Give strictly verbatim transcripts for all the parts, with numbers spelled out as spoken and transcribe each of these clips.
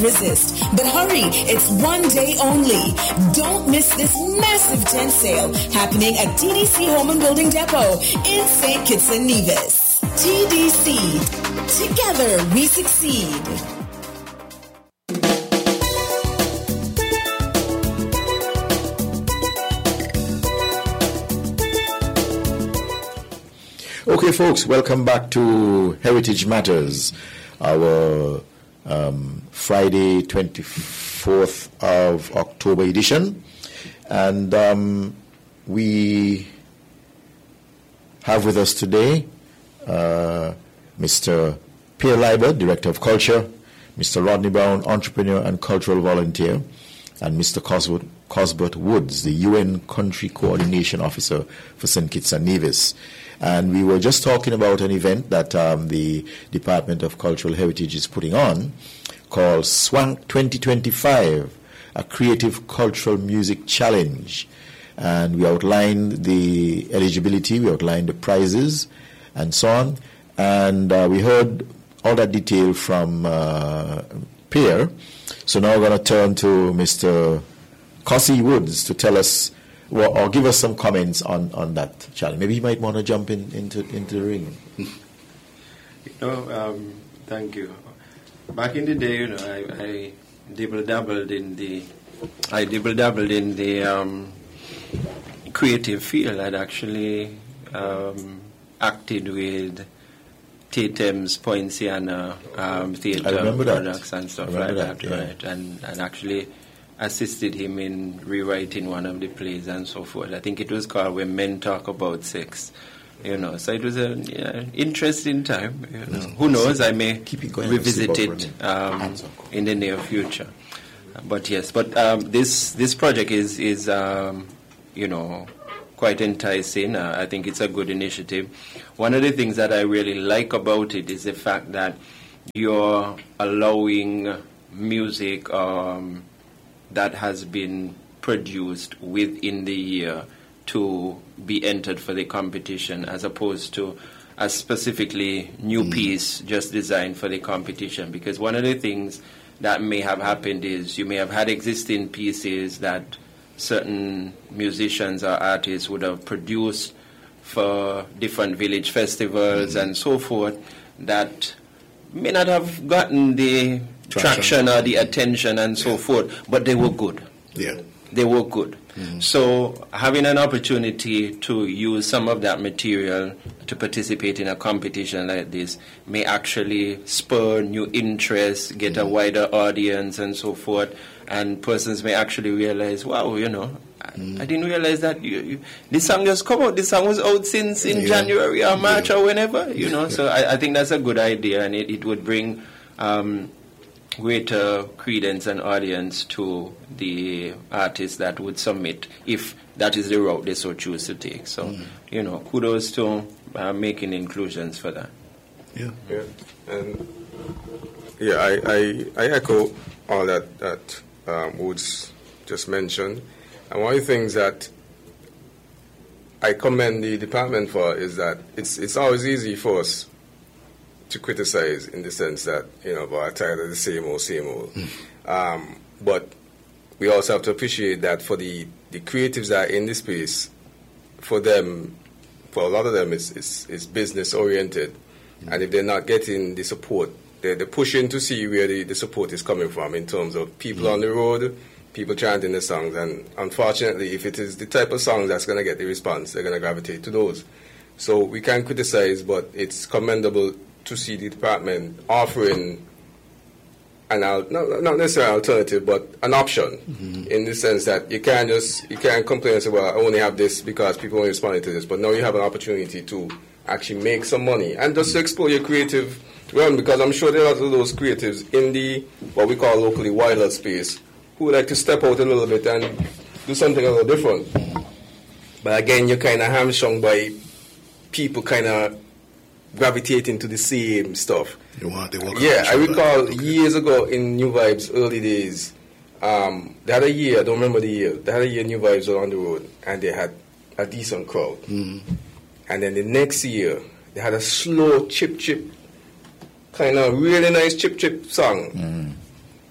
Resist. But hurry, it's one day only. Don't miss this massive tent sale happening at T D C Home and Building Depot in Saint Kitts and Nevis. T D C. Together we succeed. Okay, folks, welcome back to Heritage Matters, our um, Friday, twenty-fourth of October edition. And um, we have with us today uh, Mister Pierre Liebert, Director of Culture, Mister Rodney Brown, Entrepreneur and Cultural Volunteer, and Mister Cosbert, Cosbert Woods, the U N Country Coordination Officer for Saint Kitts and Nevis. And we were just talking about an event that um, the Department of Cultural Heritage is putting on called Swank twenty twenty-five, a Creative Cultural Music Challenge. And we outlined the eligibility, we outlined the prizes, and so on. And uh, we heard all that detail from uh, Pierre. So now we're going to turn to Mister Cossie Woods to tell us, well, or give us some comments on, on that challenge. Maybe you might want to jump in into into the ring. You know, um, thank you. Back in the day, you know, I, I dabble dabbled in the, I dabble dabbled in the um, creative field. I'd actually um, acted with Tatum's Poinciana um, theatre products and stuff like that, that yeah. right? And and actually assisted him in rewriting one of the plays and so forth. I think it was called When Men Talk About Sex, you know. So it was an yeah, interesting time. You know. Mm. Who knows? I may Keep it going revisit it um, in the near future. But yes, but um, this this project is is um, you know, quite enticing. Uh, I think it's a good initiative. One of the things that I really like about it is the fact that you're allowing music um, that has been produced within the year to be entered for the competition, as opposed to a specifically new mm. piece just designed for the competition. Because one of the things that may have happened is you may have had existing pieces that certain musicians or artists would have produced for different village festivals mm. and so forth that may not have gotten the traction, traction or the attention and so yeah. forth, but they were good. Yeah. They were good. Mm-hmm. So having an opportunity to use some of that material to participate in a competition like this may actually spur new interest, get mm-hmm. a wider audience and so forth, and persons may actually realize, wow, you know, mm-hmm. I, I didn't realize that you, you, this song just come out. This song was out since in yeah. January or March yeah. or whenever, you know. So I, I think that's a good idea, and it, it would bring um, greater credence and audience to the artists that would submit, if that is the route they so choose to take. So, mm. you know, kudos to uh, making inclusions for that. Yeah, yeah, and yeah, I I, I echo all that that um, Woods just mentioned. And one of the things that I commend the department for is that it's it's always easy for us to criticize, in the sense that, you know, we're tired of the same old, same old. Mm. Um, but we also have to appreciate that for the, the creatives that are in this space, for them, for a lot of them, it's, it's, it's business oriented. Mm. And if they're not getting the support, they're, they're pushing to see where the, the support is coming from, in terms of people mm. on the road, people chanting the songs. And unfortunately, if it is the type of song that's going to get the response, they're going to gravitate to those. So we can criticize, but it's commendable to see the department offering an al- not, not necessarily an alternative, but an option, mm-hmm. in the sense that you can't just you can't complain and say, well, I only have this because people only responded to this. But now you have an opportunity to actually make some money and just mm-hmm. to explore your creative realm, because I'm sure there are lots of those creatives in the what we call locally wilder space who would like to step out a little bit and do something a little different. But again, you're kind of hamstrung by people kind of gravitating to the same stuff. They want, they want yeah, I recall okay. years ago in New Vibes, early days, um, they had a year, I don't remember the year, they had a year New Vibes were on the road, and they had a decent crowd. Mm-hmm. And then the next year, they had a slow chip chip, kind of really nice chip chip song. Mm-hmm.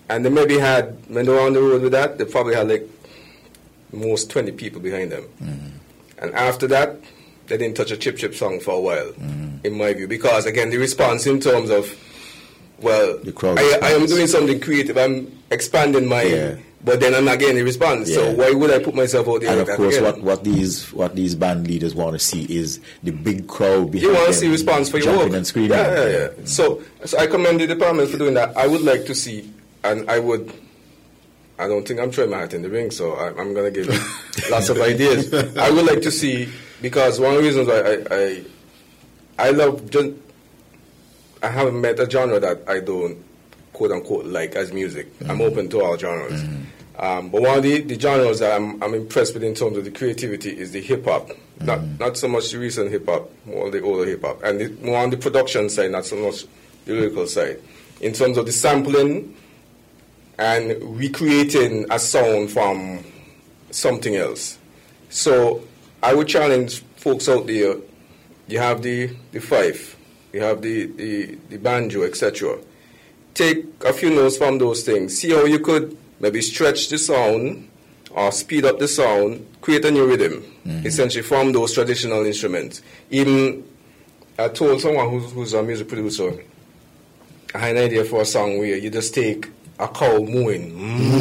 and they maybe had, when they were on the road with that, they probably had like most twenty people behind them. Mm. And after that, they didn't touch a Chip Chip song for a while, mm. in my view. Because, again, the response in terms of, well, I, I am doing something creative. I'm expanding my... Yeah. But then I'm not getting a response. Yeah. So why would I put myself out there? And like of course, again? what, what these what these band leaders want to see is the big crowd behind them. You want to see them response for your work. And screaming. Yeah, yeah, yeah. yeah. So, so I commend the department for doing that. I would like to see, and I would, I don't think I'm throwing my hat in the ring, so I, I'm going to give lots of ideas. I would like to see, because one of the reasons why I, I, I love, just, I haven't met a genre that I don't quote unquote like as music. Mm-hmm. I'm open to all genres. Mm-hmm. Um, but one of the, the genres that I'm, I'm impressed with in terms of the creativity is the hip hop. Mm-hmm. Not not so much the recent hip hop, more the older hip hop. And the, more on the production side, not so much the lyrical side. In terms of the sampling and recreating a sound from something else. So I would challenge folks out there, you have the, the fife, you have the, the, the banjo, et cetera. Take a few notes from those things. See how you could maybe stretch the sound or speed up the sound, create a new rhythm, mm-hmm. essentially from those traditional instruments. Even I told someone who's, who's a music producer, I had an idea for a song where you just take a cow mooing.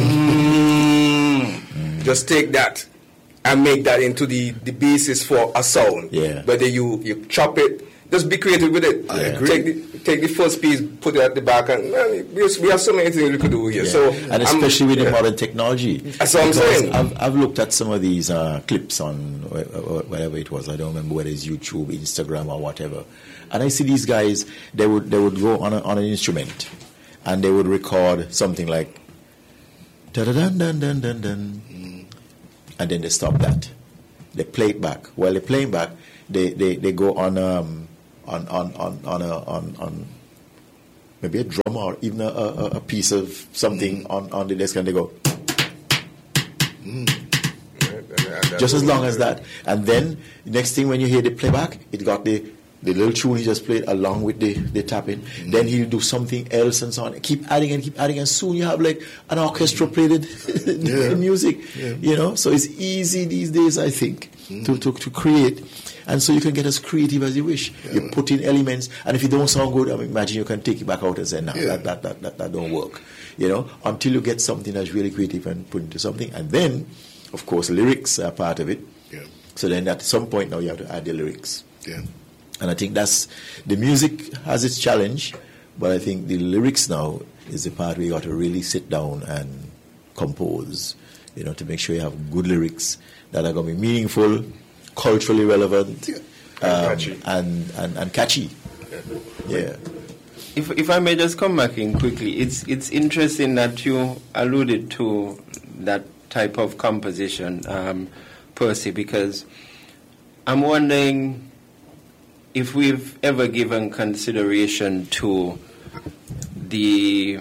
Mm-hmm. Just take that and make that into the, the basis for a sound. Yeah. Whether you, you chop it, just be creative with it. I agree. Take the, take the first piece, put it at the back, and well, we have so many things we could do here. Yeah. So, and especially um, with yeah. the modern technology. That's what I'm saying. I've, I've looked at some of these uh, clips on whatever it was. I don't remember whether it's YouTube, Instagram, or whatever. And I see these guys. They would they would go on a, on an instrument, and they would record something like da da dun dun dun dun dun, and then they stop that. They play it back. While they're playing back, they they, they go on. Um, On on on on, a, on on maybe a drum or even a, a, a piece of something mm. on, on the desk, and they go mm. just as long as that, and then next thing when you hear the playback, it got the the little tune he just played along with the, the tapping. Mm. Then he'll do something else and so on. Keep adding and keep adding, and soon you have like an orchestra played the, yeah. the music. Yeah. You know, so it's easy these days, I think, mm. to, to to create. And so you can get as creative as you wish. Yeah. You put in elements, and if it don't sound good, I mean, imagine you can take it back out and say, no, yeah. that, that, that, that, that don't work. You know, until you get something that's really creative and put into something. And then, of course, lyrics are part of it. Yeah. So then at some point now you have to add the lyrics. Yeah. And I think that's, the music has its challenge, but I think the lyrics now is the part where you got to really sit down and compose, you know, to make sure you have good lyrics that are going to be meaningful, culturally relevant, yeah. um, and, catchy. And, and, and catchy. Yeah. yeah. If if I may just come back in quickly, it's it's interesting that you alluded to that type of composition, um, Percy, because I'm wondering if we've ever given consideration to the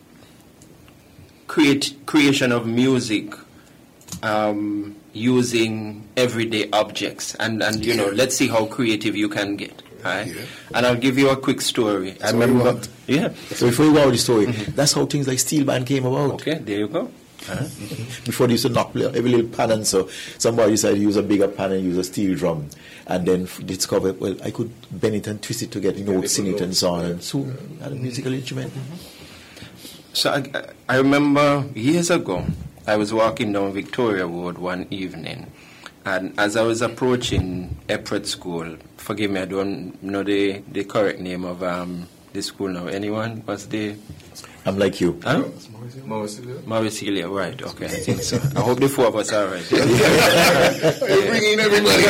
create, creation of music um, using everyday objects, and, and you know, let's see how creative you can get. Right? Yeah. And I'll give you a quick story. That's I remember, yeah. So before you go out the story, mm-hmm. that's how things like steel band came about. Okay, there you go. Uh-huh. Mm-hmm. Before they used to knock every little pan, and so somebody decided to use a bigger pan and use a steel drum, and then discovered, well, I could bend it and twist it to get, you know, sing it and so on, and so yeah. had a musical instrument. Mm-hmm. So I, I remember years ago, I was walking down Victoria Road one evening, and as I was approaching Epworth School, forgive me, I don't know the, the correct name of um, the school now. Anyone? What's the... I'm like you. Huh? Maurizio. Maurizio, right, okay, I think so. I hope the four of us are right. You're bringing everybody.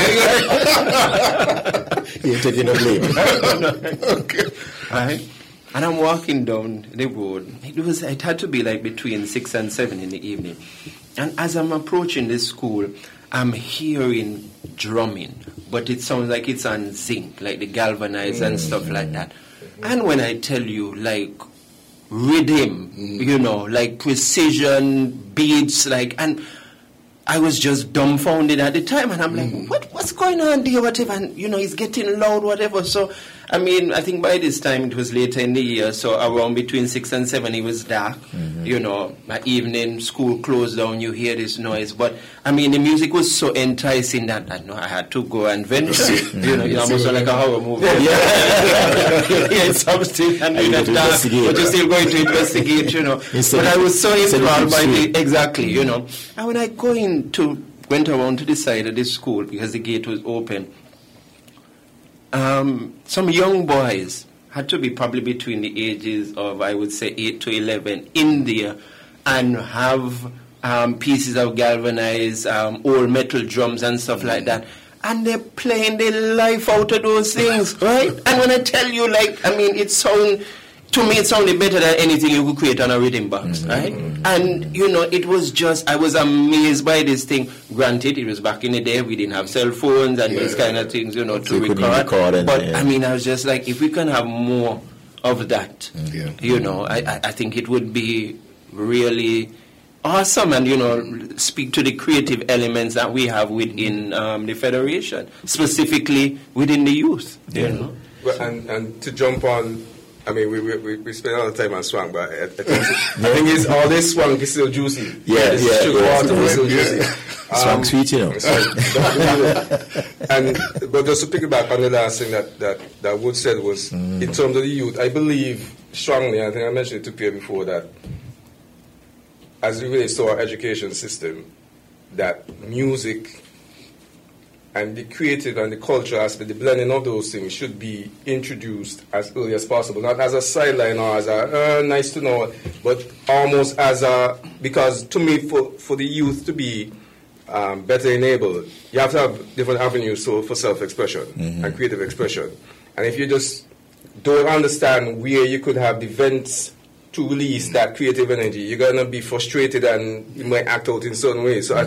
You're taking a blame. Okay. Right? And I'm walking down the road. It was. It had to be like between six and seven in the evening. And as I'm approaching the school, I'm hearing drumming, but it sounds like it's on zinc, like the galvanized mm. and stuff like that. And when I tell you, like, rhythm, mm. you know, like precision, beats, like, and I was just dumbfounded at the time, and I'm like, mm. what, what's going on there, whatever, and, you know, it's getting loud, whatever, so I mean, I think by this time it was later in the year, so around between six and seven it was dark. Mm-hmm. You know, my evening, school closed down, you hear this noise. But, I mean, the music was so enticing that I know I had to go and venture. Mm-hmm. You know, it's almost like a horror movie. Yeah, yeah. yeah something, and in the dark, but you're still going to investigate, you know. Instead but I was so enthralled by the, exactly, you know. And when I go into, went around to the side of the school because the gate was open, um, some young boys had to be probably between the ages of, I would say, eight to eleven in there and have um, pieces of galvanized um, old metal drums and stuff like that. And they're playing their life out of those things, right? And when I tell you, like, I mean, it sound to me, it sounded better than anything you could create on a rhythm box, mm-hmm. right? Mm-hmm. And, you know, it was just, I was amazed by this thing. Granted, it was back in the day, we didn't have cell phones and yeah. these kind of things, you know, to we record. record and, but, yeah. I mean, I was just like, if we can have more of that, yeah. you know, I, I, I think it would be really awesome and, you know, speak to the creative elements that we have within um, the Federation, specifically within the youth, you yeah. know. Well, and, and to jump on, I mean, we we, we spend a lot of time on swang, but I, I think, I think it's, all this swang is still juicy. Yeah, this yeah, sugar yeah, water yeah, is still yeah. juicy. Um, swang sweet, you know. and but just to pick back on the last thing that that, that Wood said was, mm. in terms of the youth, I believe strongly, I think I mentioned it to Pierre before, that as it relates to our education system, that music and the creative and the cultural aspect, the blending of those things should be introduced as early as possible, not as a sideline or as a, uh, nice to know, but almost as a, because to me, for, for the youth to be um, better enabled, you have to have different avenues so, for self-expression mm-hmm. and creative expression. And if you just don't understand where you could have the vents to release that creative energy, you're going to be frustrated and you might act out in certain ways. So I